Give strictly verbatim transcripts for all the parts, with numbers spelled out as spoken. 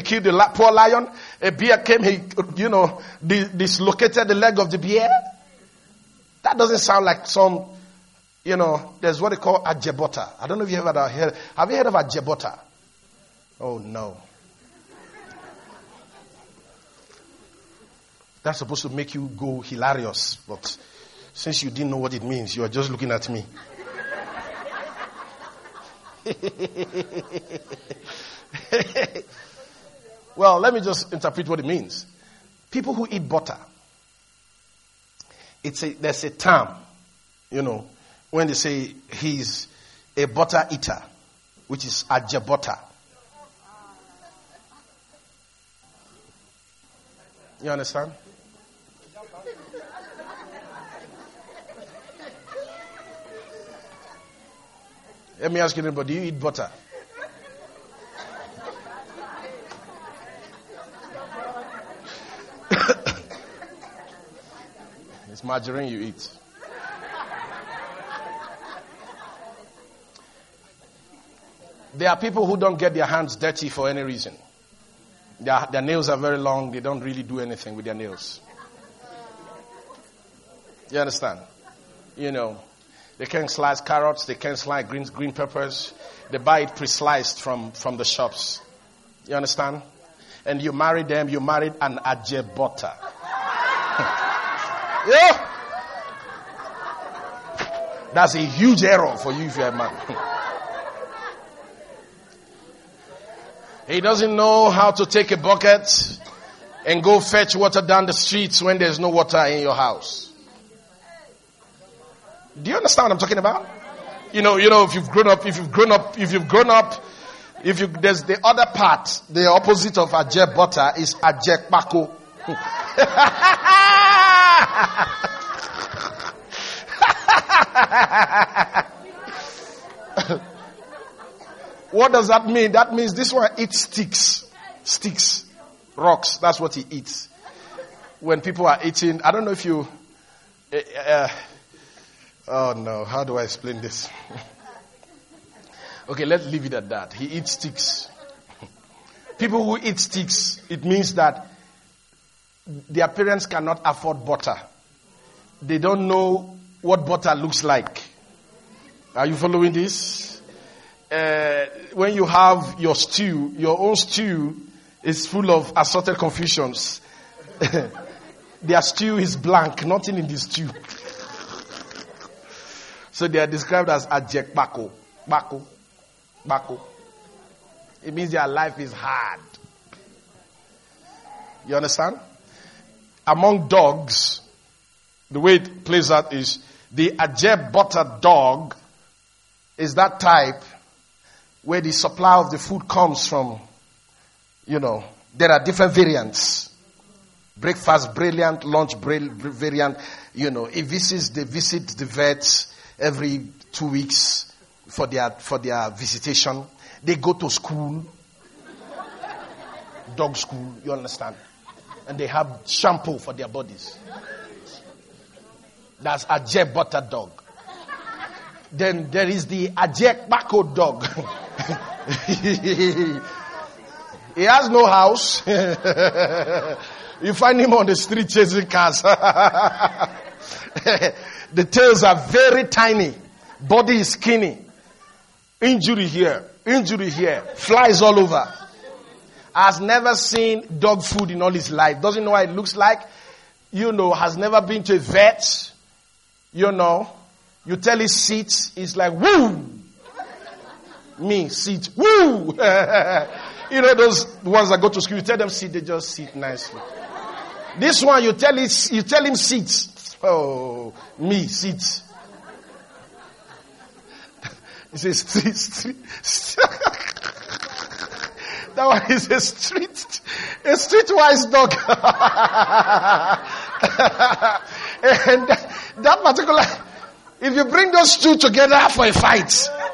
killed the poor lion. A bear came, he, you know, dislocated the leg of the bear. That doesn't sound like some, you know, there's what they call ajebota. I don't know if you ever heard. Have you heard of ajebota? Oh, no. That's supposed to make you go hilarious. But since you didn't know what it means, you are just looking at me. Well, let me just interpret what it means. People who eat butter, it's a, there's a term, you know, when they say he's a butter eater, which is ajebota. You understand? Let me ask you, anybody, do you eat butter? It's margarine you eat. There are people who don't get their hands dirty for any reason. Their, their nails are very long. They don't really do anything with their nails. You understand? You know, they can't slice carrots. They can't slice green, green peppers. They buy it pre-sliced from, from the shops. You understand? And you marry them, you married an ajebota. Yeah. That's a huge error for you if you're a man. He doesn't know how to take a bucket and go fetch water down the streets when there's no water in your house. Do you understand what I'm talking about? You know, you know, if you've grown up, if you've grown up, if you've grown up, if you, there's the other part, the opposite of ajebota is ajekpako. What does that mean? That means this one eats sticks. Sticks. Rocks. That's what he eats. When people are eating, I don't know if you... Uh, uh, oh no, how do I explain this? Okay, let's leave it at that. He eats sticks. People who eat sticks, it means that their parents cannot afford butter. They don't know what butter looks like. Are you following this? Uh, when you have your stew, your own stew is full of assorted confusions. Their stew is blank, nothing in the stew. So they are described as ajek bako. Bako. Bako. It means their life is hard. You understand? Among dogs, the way it plays out is the ajebota dog is that type where the supply of the food comes from, you know, there are different variants. Breakfast brilliant, lunch variant, you know, it visits, they visit the vets every two weeks for their, for their visitation. They go to school, dog school, you understand? And they have shampoo for their bodies. That's ajebota dog. Then there is the ajekpako dog. He has no house. You find him on the street chasing cars. The tails are very tiny. Body is skinny. Injury here. Injury here. Flies all over. Has never seen dog food in all his life. Doesn't know what it looks like. You know, has never been to a vet. You know. You tell his sit, it's like, woo! Me, sit, woo! You know those ones that go to school, you tell them sit, they just sit nicely. This one, you tell, it, you tell him sit. Oh, me, sit. He says, street, street. That one is a street, a streetwise dog. And that particular... If you bring those two together for a fight,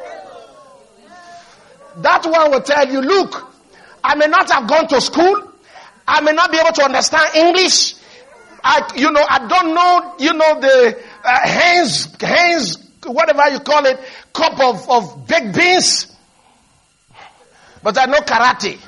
that one will tell you, look, I may not have gone to school. I may not be able to understand English. I, you know, I don't know, you know, the uh, hands, hands, whatever you call it, cup of, of baked beans. But I know karate.